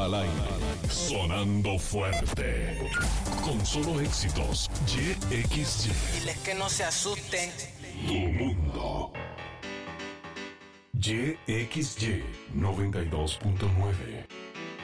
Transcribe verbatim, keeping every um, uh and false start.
al aire. Sonando fuerte. Con solo éxitos. Y X Y. Diles que no se asusten. Tu mundo. Y X Y noventa y dos punto nueve.